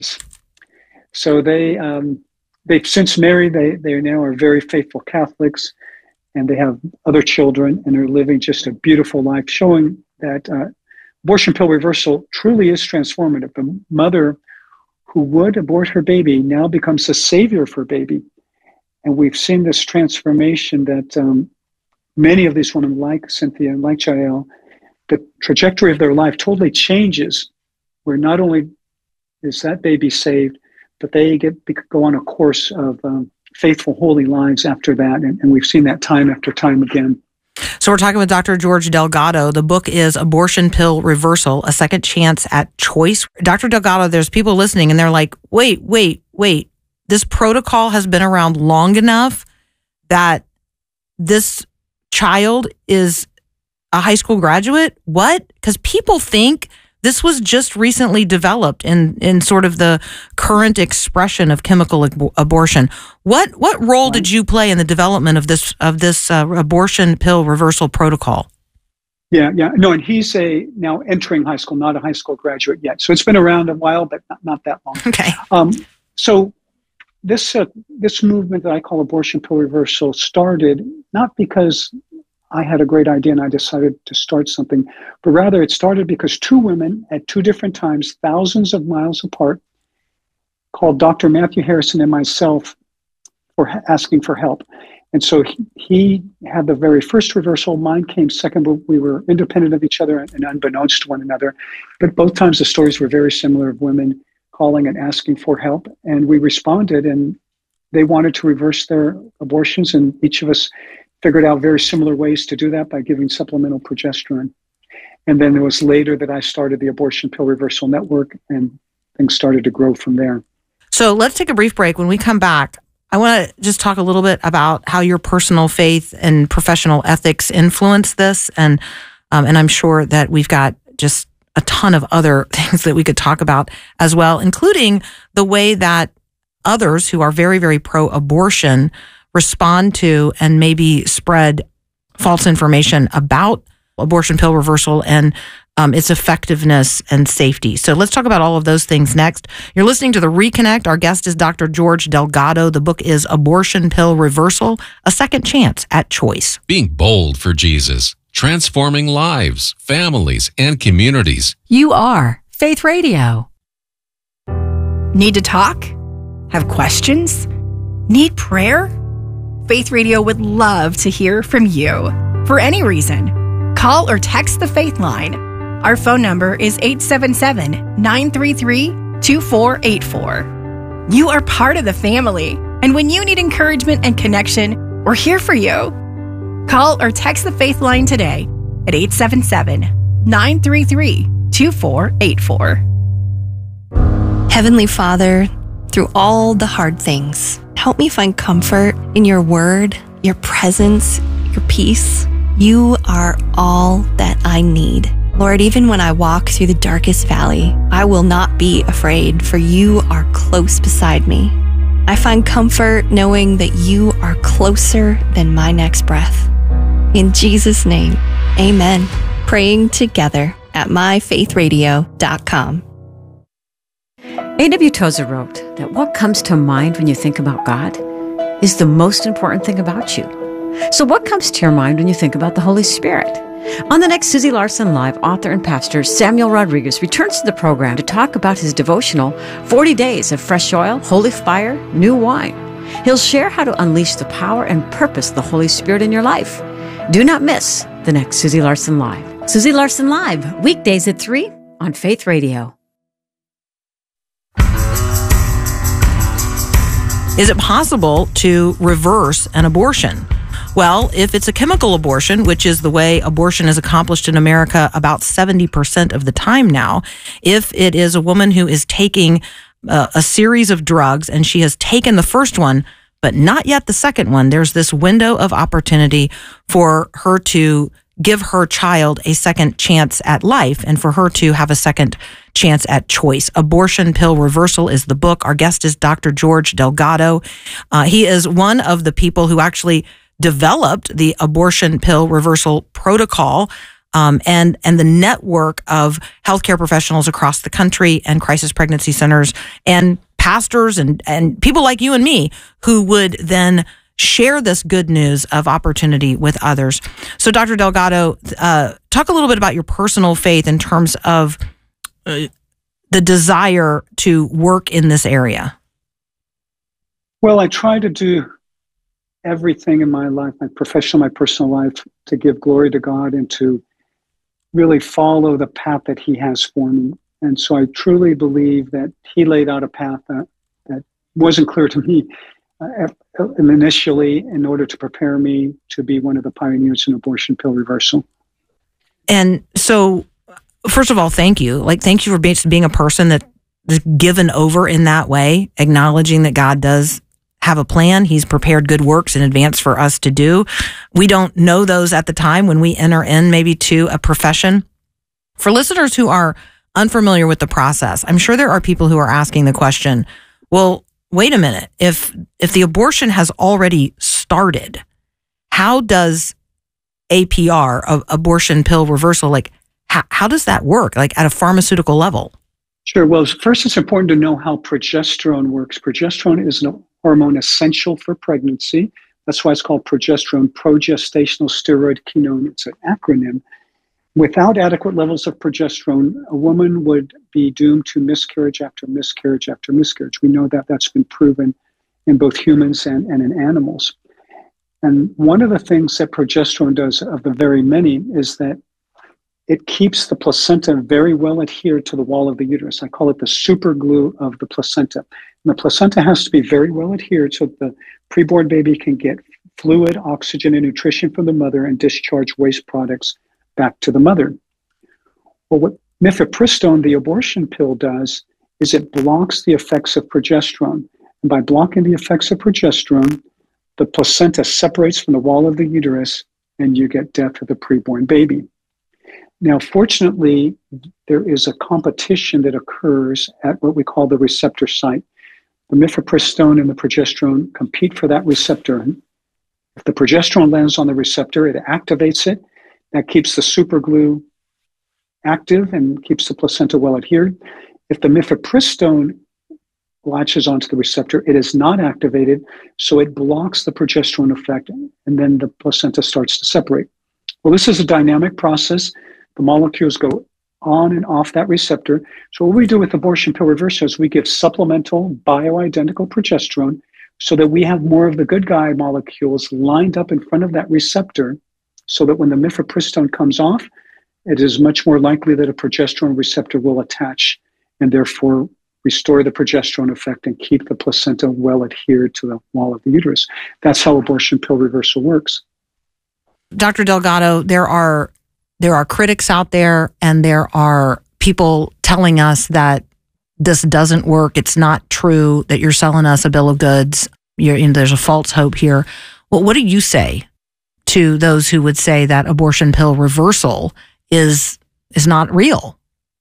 So they've since married. They now are very faithful Catholics, and they have other children, and are living just a beautiful life, showing that abortion pill reversal truly is transformative. The mother who would abort her baby now becomes the savior for her baby. And we've seen this transformation that many of these women, like Cynthia and like Jael, the trajectory of their life totally changes, where not only is that baby saved, but they go on a course of faithful, holy lives after that. And we've seen that time after time again. So we're talking with Dr. George Delgado. The book is Abortion Pill Reversal, A Second Chance at Choice. Dr. Delgado, there's people listening and they're like, wait. This protocol has been around long enough that this child is a high school graduate? What? Because people think this was just recently developed in sort of the current expression of chemical abortion. What role did you play in the development of this abortion pill reversal protocol? Yeah. No, and he's now entering high school, not a high school graduate yet. So it's been around a while, but not that long. Okay. So this movement that I call abortion pill reversal started not because I had a great idea and I decided to start something, but rather it started because two women at two different times, thousands of miles apart, called Dr. Matthew Harrison and myself for asking for help. And so he had the very first reversal. Mine came second, but we were independent of each other and unbeknownst to one another. But both times the stories were very similar, of women calling and asking for help. And we responded, and they wanted to reverse their abortions, and each of us figured out very similar ways to do that by giving supplemental progesterone. And then it was later that I started the Abortion Pill Reversal Network, and things started to grow from there. So let's take a brief break. When we come back, I want to just talk a little bit about how your personal faith and professional ethics influence this. And I'm sure that we've got just a ton of other things that we could talk about as well, including the way that others who are very, very pro-abortion respond to and maybe spread false information about abortion pill reversal and its effectiveness and safety. So let's talk about all of those things next. You're listening to The Reconnect. Our guest is Dr. George Delgado. The book is Abortion Pill Reversal, A Second Chance at Choice. Being bold for Jesus, transforming lives, families, and communities. You are Faith Radio. Need to talk? Have questions? Need prayer? Faith Radio would love to hear from you. For any reason, call or text the Faith Line. Our phone number is 877-933-2484. You are part of the family, and when you need encouragement and connection, we're here for you. Call or text the Faith Line today at 877-933-2484. Heavenly Father, through all the hard things, help me find comfort in your word, your presence, your peace. You are all that I need. Lord, even when I walk through the darkest valley, I will not be afraid, for you are close beside me. I find comfort knowing that you are closer than my next breath. In Jesus' name, amen. Praying together at myfaithradio.com. A.W. Tozer wrote that what comes to mind when you think about God is the most important thing about you. So what comes to your mind when you think about the Holy Spirit? On the next Susie Larson Live, author and pastor Samuel Rodriguez returns to the program to talk about his devotional 40 Days of Fresh Oil, Holy Fire, New Wine. He'll share how to unleash the power and purpose of the Holy Spirit in your life. Do not miss the next Susie Larson Live. Susie Larson Live, weekdays at 3 on Faith Radio. Is it possible to reverse an abortion? Well, if it's a chemical abortion, which is the way abortion is accomplished in America about 70% of the time now, if it is a woman who is taking a series of drugs and she has taken the first one, but not yet the second one, there's this window of opportunity for her to give her child a second chance at life and for her to have a second chance at choice. Abortion Pill Reversal is the book. Our guest is Dr. George Delgado. He is one of the people who actually developed the abortion pill reversal protocol. and the network of healthcare professionals across the country and crisis pregnancy centers and pastors and people like you and me who would then share this good news of opportunity with others. So Dr. Delgado, talk a little bit about your personal faith in terms of the desire to work in this area. Well, I try to do everything in my life, my professional, my personal life, to give glory to God and to really follow the path that He has for me. And so I truly believe that He laid out a path that wasn't clear to me initially in order to prepare me to be one of the pioneers in abortion pill reversal. And so, first of all, thank you. Thank you for being a person that is given over in that way, acknowledging that God does have a plan. He's prepared good works in advance for us to do. We don't know those at the time when we enter in maybe to a profession. For listeners who are unfamiliar with the process, I'm sure there are people who are asking the question, well, wait a minute. If the abortion has already started, how does APR, abortion pill reversal, how does that work, at a pharmaceutical level? Sure. Well, first, it's important to know how progesterone works. Progesterone is a hormone essential for pregnancy. That's why it's called progesterone, progestational steroid kinone. It's an acronym. Without adequate levels of progesterone, a woman would be doomed to miscarriage after miscarriage after miscarriage. We know that that's been proven in both humans and in animals. And one of the things that progesterone does, of the very many, is that it keeps the placenta very well adhered to the wall of the uterus. I call it the super glue of the placenta. And the placenta has to be very well adhered so that the preborn baby can get fluid, oxygen, and nutrition from the mother and discharge waste products back to the mother. Well, what mifepristone, the abortion pill, does is it blocks the effects of progesterone. And by blocking the effects of progesterone, the placenta separates from the wall of the uterus and you get death of the preborn baby. Now, fortunately, there is a competition that occurs at what we call the receptor site. The mifepristone and the progesterone compete for that receptor. If the progesterone lands on the receptor, it activates it. That keeps the superglue active and keeps the placenta well adhered. If the mifepristone latches onto the receptor, it is not activated, so it blocks the progesterone effect, and then the placenta starts to separate. Well, this is a dynamic process. The molecules go on and off that receptor. So what we do with abortion pill reversal is we give supplemental bioidentical progesterone so that we have more of the good guy molecules lined up in front of that receptor, so that when the mifepristone comes off, it is much more likely that a progesterone receptor will attach and therefore restore the progesterone effect and keep the placenta well adhered to the wall of the uterus. That's how abortion pill reversal works. Dr. Delgado, there are critics out there, and there are people telling us that this doesn't work. It's not true, that you're selling us a bill of goods. There's a false hope here. Well, what do you say to those who would say that abortion pill reversal is not real?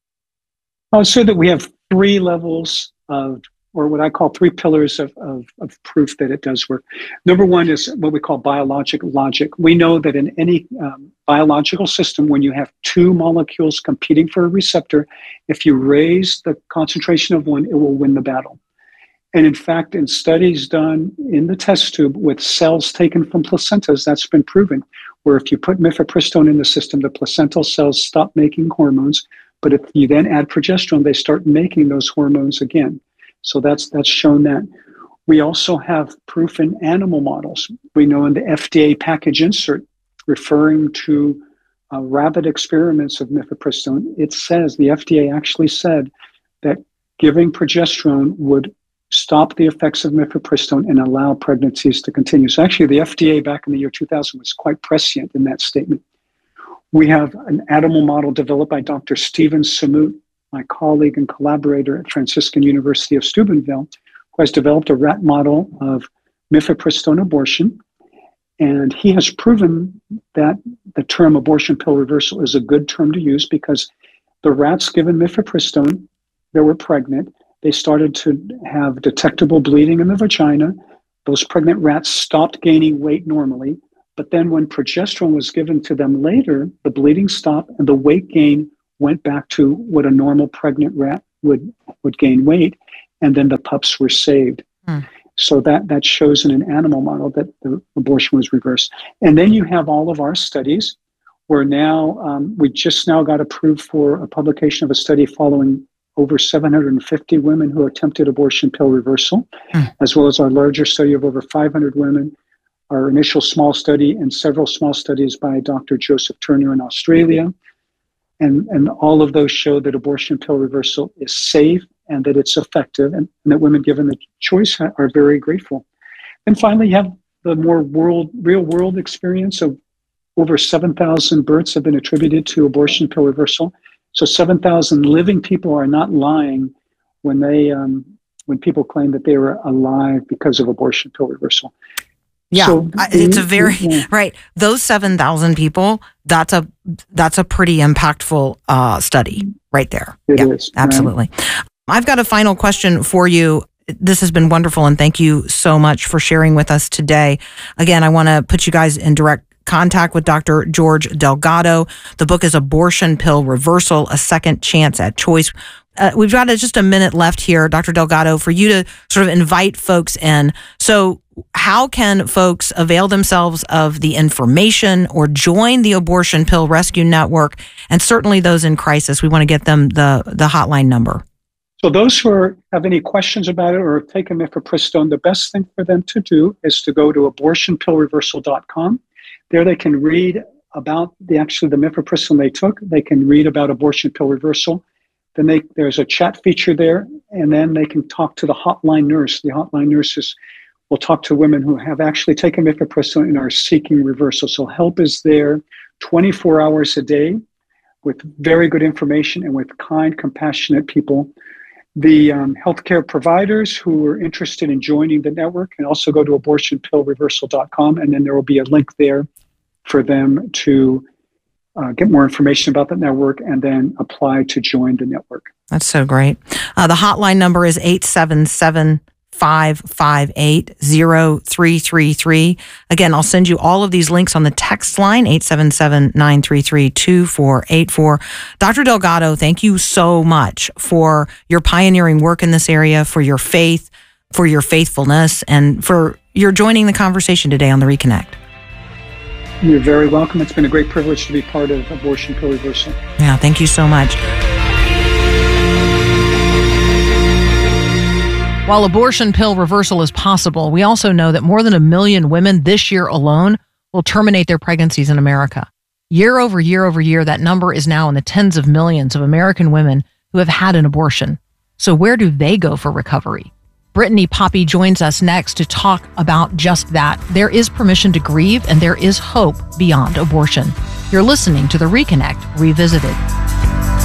I would say that we have three levels of, or what I call three pillars of proof that it does work. Number one is what we call biologic logic. We know that in any biological system, when you have two molecules competing for a receptor, if you raise the concentration of one, it will win the battle. And in fact, in studies done in the test tube with cells taken from placentas, that's been proven, where if you put mifepristone in the system, the placental cells stop making hormones. But if you then add progesterone, they start making those hormones again. So that's shown that. We also have proof in animal models. We know in the FDA package insert, referring to rabbit experiments of mifepristone, it says, the FDA actually said that giving progesterone would stop the effects of mifepristone and allow pregnancies to continue. So actually the FDA back in the year 2000 was quite prescient in that statement. We have an animal model developed by Dr. Stephen Samut, my colleague and collaborator at Franciscan University of Steubenville, who has developed a rat model of mifepristone abortion. And he has proven that the term abortion pill reversal is a good term to use because the rats given mifepristone that were pregnant, they started to have detectable bleeding in the vagina. Those pregnant rats stopped gaining weight normally. But then when progesterone was given to them later, the bleeding stopped and the weight gain went back to what a normal pregnant rat would gain weight. And then the pups were saved. So that shows in an animal model that the abortion was reversed. And then you have all of our studies where now we just now got approved for a publication of a study following over 750 women who attempted abortion pill reversal, as well as our larger study of over 500 women, our initial small study, and several small studies by Dr. Joseph Turner in Australia. And all of those show that abortion pill reversal is safe and that it's effective, and that women given the choice are very grateful. And finally, you have the more real world experience of over 7,000 births have been attributed to abortion pill reversal. So 7,000 living people are not lying when people claim that they were alive because of abortion pill reversal. Yeah, so it's a very right. Those 7,000 people. That's a pretty impactful study right there. It is, absolutely. Right. I've got a final question for you. This has been wonderful, and thank you so much for sharing with us today. Again, I want to put you guys in direct contact with Dr. George Delgado. The book is Abortion Pill Reversal: A Second Chance at Choice. We've got just a minute left here, Dr. Delgado, for you to sort of invite folks in. So how can folks avail themselves of the information or join the Abortion Pill Rescue Network? And certainly those in crisis, we want to get them the hotline number. So those who have any questions about it or have taken mifepristone, the best thing for them to do is to go to abortionpillreversal.com. There they can read about the mifepristone they took. They can read about abortion pill reversal. Then there's a chat feature there, and then they can talk to the hotline nurse. The hotline nurses will talk to women who have actually taken mifepristone and are seeking reversal. So help is there 24 hours a day with very good information and with kind, compassionate people. The healthcare providers who are interested in joining the network can also go to abortionpillreversal.com, and then there will be a link there for them to get more information about the network and then apply to join the network. That's so great. The hotline number is 877-558-0333. Again, I'll send you all of these links on the text line, 877-933-2484. Dr. Delgado, thank you so much for your pioneering work in this area, for your faith, for your faithfulness, and for your joining the conversation today on The Reconnect. You're very welcome. It's been a great privilege to be part of Abortion Pill Reversal. Yeah, thank you so much. While abortion pill reversal is possible, we also know that more than 1 million women this year alone will terminate their pregnancies in America. Year over year, that number is now in the tens of millions of American women who have had an abortion. So where do they go for recovery? Brittany Poppy joins us next to talk about just that. There is permission to grieve, and there is hope beyond abortion. You're listening to The Reconnect Revisited.